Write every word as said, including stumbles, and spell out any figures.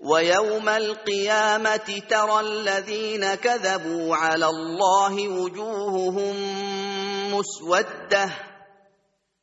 ويوم القيامة ترى الذين كذبوا على الله وجوههم مسودة